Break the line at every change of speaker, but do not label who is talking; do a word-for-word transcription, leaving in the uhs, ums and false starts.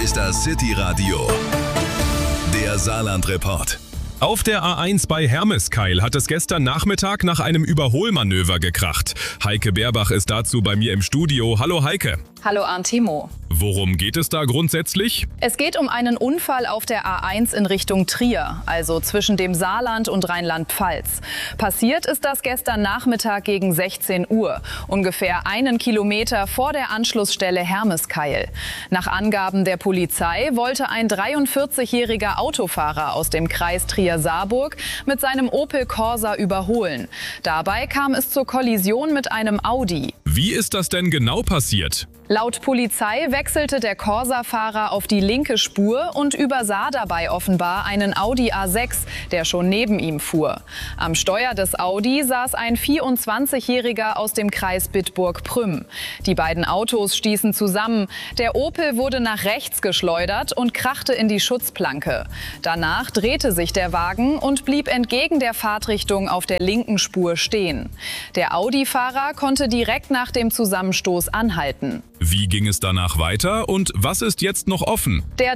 ist das City Radio, der Saarland-Report.
Auf der A eins bei Hermeskeil hat es gestern Nachmittag nach einem Überholmanöver gekracht. Heike Beerbach ist dazu bei mir im Studio. Hallo Heike.
Hallo Arntimo.
Worum geht es da grundsätzlich?
Es geht um einen Unfall auf der A eins in Richtung Trier, also zwischen dem Saarland und Rheinland-Pfalz. Passiert ist das gestern Nachmittag gegen sechzehn Uhr, ungefähr einen Kilometer vor der Anschlussstelle Hermeskeil. Nach Angaben der Polizei wollte ein dreiundvierzigjähriger Autofahrer aus dem Kreis Trier-Saarburg mit seinem Opel Corsa überholen. Dabei kam es zur Kollision mit einem Audi.
Wie ist das denn genau passiert?
Laut Polizei wechselte der Corsa-Fahrer auf die linke Spur und übersah dabei offenbar einen Audi A sechs, der schon neben ihm fuhr. Am Steuer des Audi saß ein vierundzwanzigjähriger aus dem Kreis Bitburg-Prüm. Die beiden Autos stießen zusammen. Der Opel wurde nach rechts geschleudert und krachte in die Schutzplanke. Danach drehte sich der Wagen und blieb entgegen der Fahrtrichtung auf der linken Spur stehen. Der Audi-Fahrer konnte direkt nach dem Zusammenstoß anhalten.
Wie ging es danach weiter und was ist jetzt noch offen?
Der